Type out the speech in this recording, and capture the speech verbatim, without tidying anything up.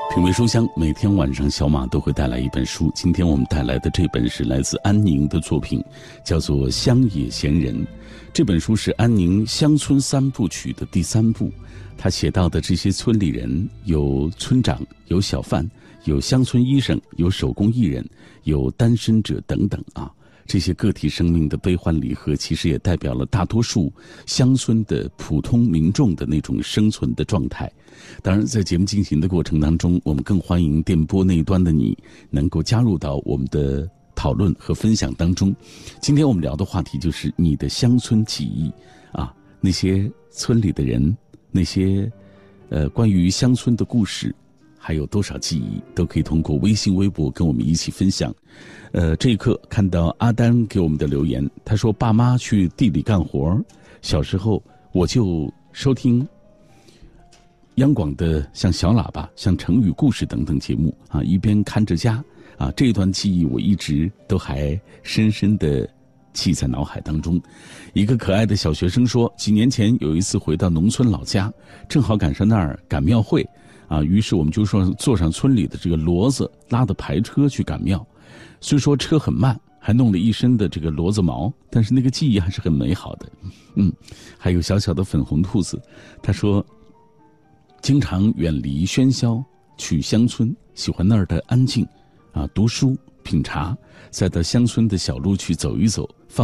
品味书香，每天晚上小马都会带来一本书。今天我们带来的这本是来自安宁的作品，叫做《乡野闲人》。这本书是安宁乡村三部曲的第三部。他写到的这些村里人，有村长，有小贩，有乡村医生，有手工艺人，有单身者等等啊。这些个体生命的悲欢离合，其实也代表了大多数乡村的普通民众的那种生存的状态。当然，在节目进行的过程当中，我们更欢迎电波那一端的你能够加入到我们的讨论和分享当中。今天我们聊的话题就是你的乡村记忆啊，那些村里的人，那些呃关于乡村的故事，还有多少记忆，都可以通过微信微博跟我们一起分享。呃，这一刻看到阿丹给我们的留言，他说爸妈去地里干活，小时候我就收听央广的像小喇叭、像成语故事等等节目啊，一边看着家啊，这段记忆我一直都还深深的记在脑海当中。一个可爱的小学生说，几年前有一次回到农村老家，正好赶上那儿赶庙会啊，于是我们就说坐上村里的这个骡子拉的牌车去赶庙。虽说车很慢，还弄了一身的这个骡子毛，但是那个记忆还是很美好的。嗯，还有小小的粉红兔子，他说经常远离喧嚣去乡村，喜欢那儿的安静啊，读书品茶，再到乡村的小路去走一走，放